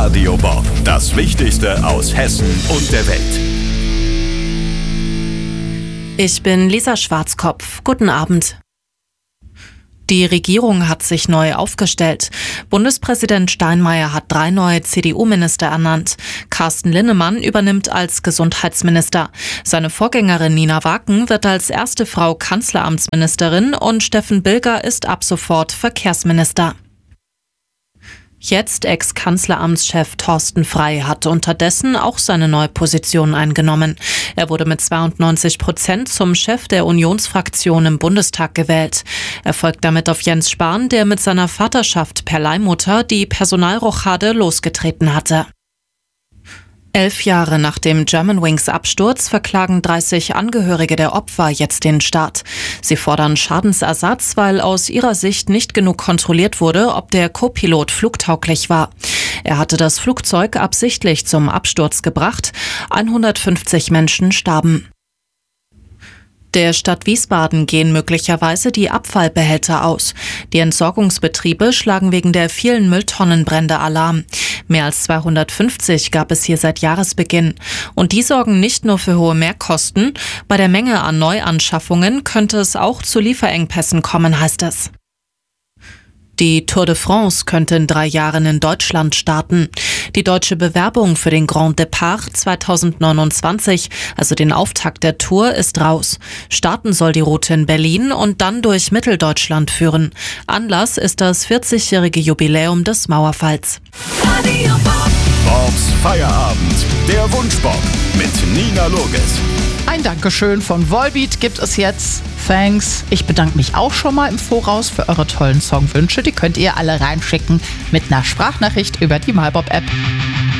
Radio Bob. Das Wichtigste aus Hessen und der Welt. Ich bin Lisa Schwarzkopf. Guten Abend. Die Regierung hat sich neu aufgestellt. Bundespräsident Steinmeier hat 3 neue CDU-Minister ernannt. Carsten Linnemann übernimmt als Gesundheitsminister. Seine Vorgängerin Nina Waken wird als erste Frau Kanzleramtsministerin und Steffen Bilger ist ab sofort Verkehrsminister. Jetzt Ex-Kanzleramtschef Thorsten Frey hat unterdessen auch seine neue Position eingenommen. Er wurde mit 92% zum Chef der Unionsfraktion im Bundestag gewählt. Er folgt damit auf Jens Spahn, der mit seiner Vaterschaft per Leihmutter die Personalrochade losgetreten hatte. 11 Jahre nach dem Germanwings-Absturz verklagen 30 Angehörige der Opfer jetzt den Staat. Sie fordern Schadensersatz, weil aus ihrer Sicht nicht genug kontrolliert wurde, ob der Co-Pilot flugtauglich war. Er hatte das Flugzeug absichtlich zum Absturz gebracht. 150 Menschen starben. Der Stadt Wiesbaden gehen möglicherweise die Abfallbehälter aus. Die Entsorgungsbetriebe schlagen wegen der vielen Mülltonnenbrände Alarm. Mehr als 250 gab es hier seit Jahresbeginn. Und die sorgen nicht nur für hohe Mehrkosten. Bei der Menge an Neuanschaffungen könnte es auch zu Lieferengpässen kommen, heißt es. Die Tour de France könnte in 3 Jahren in Deutschland starten. Die deutsche Bewerbung für den Grand Départ 2029, also den Auftakt der Tour, ist raus. Starten soll die Route in Berlin und dann durch Mitteldeutschland führen. Anlass ist das 40-jährige Jubiläum des Mauerfalls. Bobs Feierabend, der Wunschbob mit Nina Loges. Ein Dankeschön von Volbeat gibt es jetzt. Thanks. Ich bedanke mich auch schon mal im Voraus für eure tollen Songwünsche. Die könnt ihr alle reinschicken mit einer Sprachnachricht über die MyBob-App.